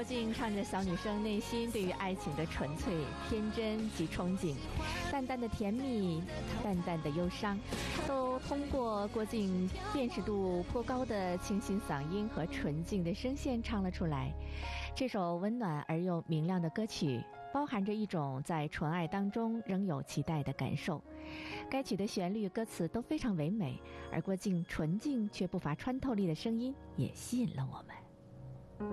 静唱着小女生内心对于爱情的纯粹、天真及憧憬，淡淡的甜蜜，淡淡的忧伤，都通过郭靖辨识度颇高的清新嗓音和纯净的声线唱了出来。这首温暖而又明亮的歌曲包含着一种在纯爱当中仍有期待的感受。该曲的旋律歌词都非常唯美，而郭靖纯净却不乏穿透力的声音也吸引了我们。